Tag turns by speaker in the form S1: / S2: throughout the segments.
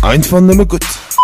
S1: Einfach nimmer gut.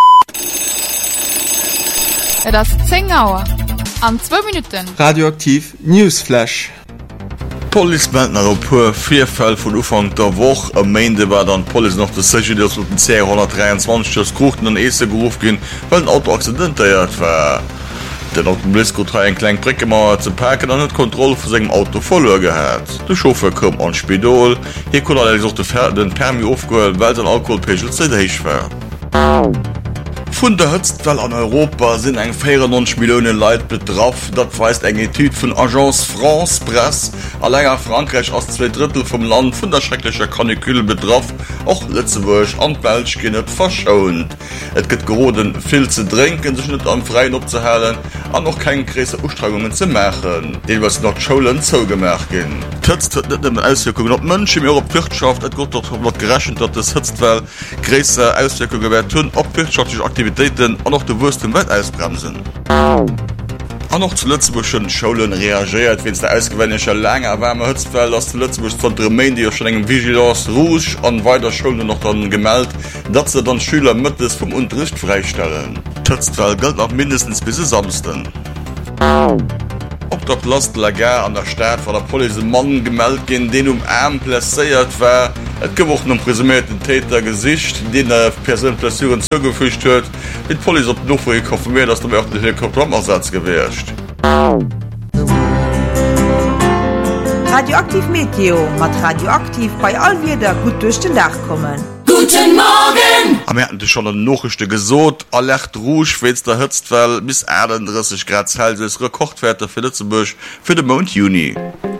S2: Das 10 Uhr. An 2 Minuten.
S3: Radioaktiv Newsflash.
S4: Policemen op puer 4 Fäll vun Ufang der Woch am Mainde war dann Poli noch de Sech den C123 Grochten an Eese geuf ginn, well den Auto accidentéiert war. Den Automobilsko drei en kleng Brickemauer ze packen an net Kontrolle vu segem Auto voller gehät. De Chauffeur kom an Spidol, hier kon den Permi aufgeholt, weil den Alkoholpegel zeich war. Vun der Hëtztwell an Europa sinn eng 94 Millionen Leiit betraff, dat weist eng Etude vun Agence France Presse, allenger Frankreich ass 2/3 vum Land vun der schrecklicher Kanikül betraff, och Lützeburg an Belsch gin net verschont. Et gëtt geoden vill ze trinken, sech net am Freien opzehalen, an noch kein gräse Ustragungen ze machen, deel was noch Scholen zougemerk gin. Tëtzt huet net dem Auswirkungen op Mënsche mir op Wirtschaft, et gott wat gerechnet, dat es Hëtztwell gräse Auswirkungen wär hunn op wirtschaftliche Aktivitäten an noch de Wurst dem Welt ausbremsen. An noch zu Lützeburgschen Schulen reagiert, wenn es der ausgewöhnliche lange erwärme Hützfeld aus Lützeburg von der Gemeinde schon engem Vigilance Rouge an weiter Schulen noch dann gemeldet, dass sie dann Schüler mittels vom Unterricht freistellen. Hützfeld gilt auch mindestens bis Samstag. Op der Place de la Gare an der Stadt war der Polizei Mann gemeldet gin, den Arm plaiert war, et gewochten presumierten Täter Gesicht, den Personenplasuren zugefügt huet, mit Polizei op noch konfirmiert, dass der örtliche Kontrollersatz gewärscht.
S5: Radioaktiv Meteo mat radioaktiv bei allwieder gut durch den Dach kommen.
S6: Guten Morgen!
S4: Am Ende schon eine Nachricht gesot, Alert Rouge, wenn der Hütztwell bis 31 Grad Celsius Rekordwerte für Lützeburg für den Monat Juni.